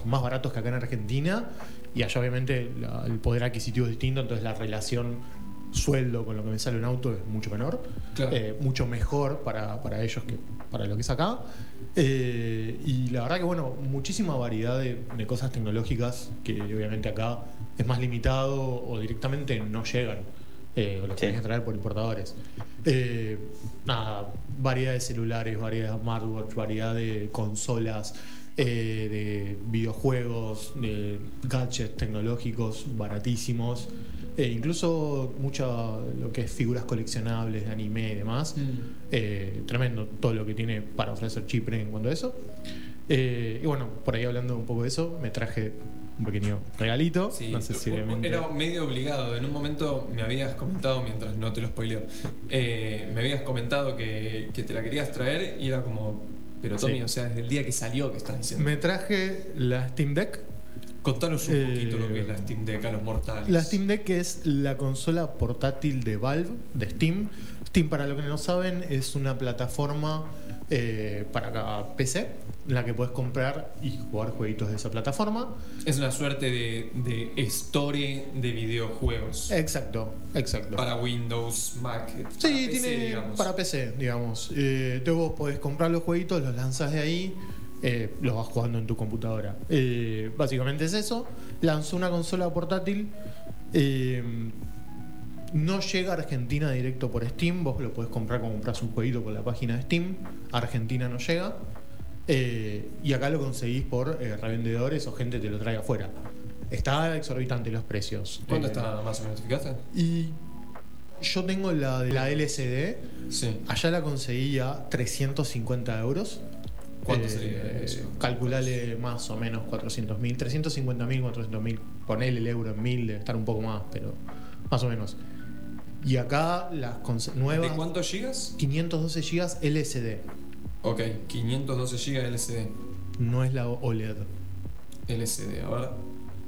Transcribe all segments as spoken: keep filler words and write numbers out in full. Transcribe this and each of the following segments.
más baratos que acá en Argentina, y allá obviamente la, el poder adquisitivo es distinto, entonces la relación sueldo con lo que me sale un auto es mucho menor, claro. eh, mucho mejor para, para ellos que para lo que es acá. Eh, y la verdad que bueno, muchísima variedad de, de cosas tecnológicas que obviamente acá es más limitado o directamente no llegan, eh, o los Sí. tenés que traer por importadores. Eh, nada, variedad de celulares, variedad de smartwatch, variedad de consolas, eh, de videojuegos, de gadgets tecnológicos baratísimos, eh, incluso mucha lo que es figuras coleccionables de anime y demás. Mm. Eh, tremendo todo lo que tiene para ofrecer Chipre en cuanto a eso. Eh, y bueno, por ahí hablando un poco de eso, me traje un pequeño regalito. Sí, no sé si realmente... era medio obligado. En un momento me habías comentado, mientras no te lo spoileo, eh, me habías comentado que, que te la querías traer y era como, pero Tommy, Sí. o sea, desde el día que salió que estás diciendo. Me traje la Steam Deck. Contanos un Eh, poquito lo que es la Steam Deck a los mortales. La Steam Deck es la consola portátil de Valve, de Steam. Steam, para los que no saben, es una plataforma eh, para P C, en la que puedes comprar y jugar jueguitos de esa plataforma. Es una suerte de, de store de videojuegos. Exacto, exacto. Para Windows, Mac. Sí, para P C, tiene digamos. para P C, digamos. Eh, entonces vos podés comprar los jueguitos, los lanzás de ahí, eh, los vas jugando en tu computadora. Eh, básicamente es eso. Lanzó una consola portátil. Eh, no llega a Argentina directo por Steam. Vos lo podés comprar como compras un jueguito por la página de Steam. Argentina no llega. Eh, y acá lo conseguís por eh, revendedores o gente que te lo trae afuera. Está exorbitante los precios. ¿Cuánto Eh, está más o menos? ¿Te fijaste? Y yo tengo la de la L C D. Sí. Allá la conseguí a trescientos cincuenta euros. ¿Cuánto Eh, sería eso? Calculale más o menos cuatrocientos mil, trescientos cincuenta mil, cuatrocientos mil. Ponele el euro en mil, debe estar un poco más, pero más o menos. Y acá las cons- nuevas. ¿De cuántos gigas? quinientos doce gigas L C D. Ok, quinientos doce gigas L C D. No es la O L E D. L C D, a ver.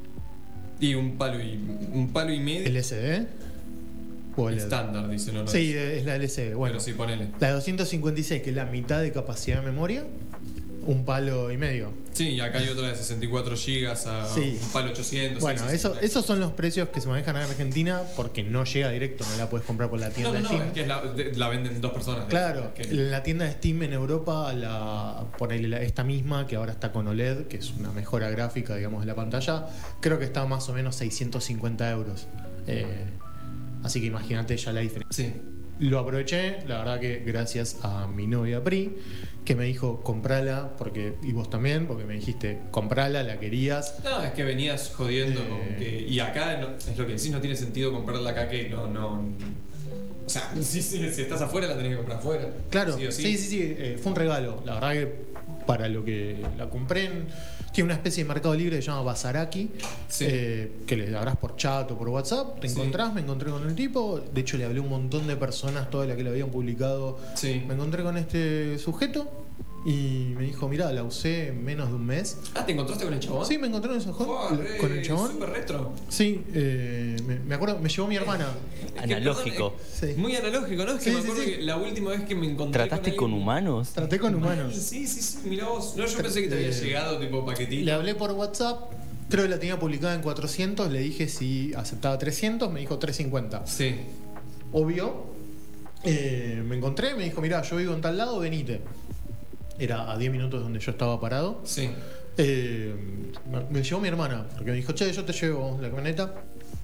Y un palo y un palo y medio. ¿L C D? ¿O O L E D? Estándar, dice, no, no. Sí, es la L C D. Bueno, Pero sí, ponele. la de doscientos cincuenta y seis, que es la mitad de capacidad de memoria, un palo y medio. Sí, y acá hay otra de sesenta y cuatro gigas a Sí. un palo ochocientos. Bueno, sí, sí, eso, sí. esos son los precios que se manejan en Argentina porque no llega directo, no la puedes comprar por la No, tienda no, de no, Steam. es que es la, de- la venden dos personas. Claro, Que- la tienda de Steam en Europa, la, ponele la- esta misma, que ahora está con O L E D, que es una mejora gráfica, digamos, de la pantalla, creo que está más o menos seiscientos cincuenta euros. Eh, así que imagínate ya la diferencia. Sí. Lo aproveché, la verdad que gracias a mi novia Pri, que me dijo comprala, porque, y vos también, porque me dijiste comprala, la querías. No, es que venías jodiendo Eh. con que. Y acá no- es lo que decís, no tiene sentido comprarla acá que no. no o sea, si, si, si estás afuera la tenés que comprar afuera. Claro, Sí o sí. sí, sí, sí, eh, fue un regalo. La verdad que para lo que la compré, en- tiene una especie de mercado libre que se llama Basaraki, Sí. eh, que le habrás por chat o por WhatsApp, te Sí. encontrás, me encontré con el tipo, de hecho le hablé a un montón de personas, todas las que lo habían publicado, Sí. me encontré con este sujeto y me dijo, mirá, la usé en menos de un mes. Ah, ¿te encontraste con el chabón? Sí, me encontré con, ese Fua, jo- re- con el chabón. Súper retro. Sí, eh, me, me acuerdo, me llevó mi hermana. Es que, Analógico. perdón, es Sí. Muy analógico, ¿no? Es que Sí, me sí, acuerdo sí. que la última vez que me encontré. ¿Trataste con alguien- humanos? Traté con humanos. Sí, sí, sí, mirá vos. No, yo pensé que te había Eh, llegado tipo paquetito. Le hablé por WhatsApp, creo que la tenía publicada en cuatrocientos, le dije si aceptaba trescientos, me dijo trescientos cincuenta. Sí. Obvio, eh, me encontré, me dijo, mirá, yo vivo en tal lado, venite. Era a diez minutos de donde yo estaba parado. Sí. Eh, me- me llevó mi hermana, porque me dijo, che, yo te llevo la camioneta.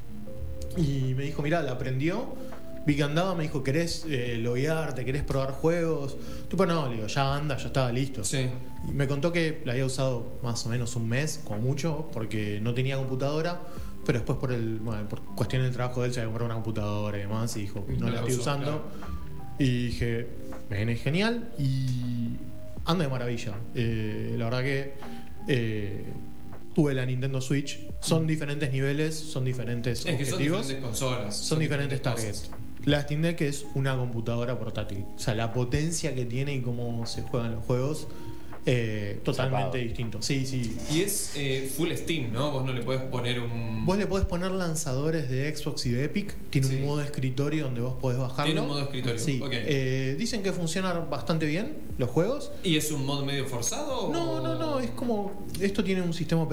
Y me dijo, mirá, la prendió. Vi que andaba, me dijo, ¿querés eh, loguearte? ¿Querés probar juegos? Tipo, no, le digo, ya anda, ya estaba listo. Sí. Y me contó que la había usado más o menos un mes, como mucho, porque no tenía computadora, pero después por el bueno, por cuestión del trabajo de él se había comprado una computadora y demás, y dijo, no, No la la estoy usó, usando. claro. Y dije, me viene genial y anda de maravilla. Eh, la verdad que eh, tuve la Nintendo Switch, son diferentes niveles, son diferentes Es que son objetivos, diferentes consolas. son diferentes targets. cosas. La Steam Deck es una computadora portátil. O sea, la potencia que tiene y cómo se juegan los juegos, eh, totalmente Zapado. distinto. Sí, sí. Y es eh, full Steam, ¿no? Vos no le podés poner un. Vos le podés poner lanzadores de Xbox y de Epic. Tiene Sí. un modo escritorio donde vos podés bajarlo. Tiene un modo escritorio. Sí. Ok. Eh, dicen que funcionan bastante bien los juegos. ¿Y es un mod medio forzado? No, o- no, no. Es como. Esto tiene un sistema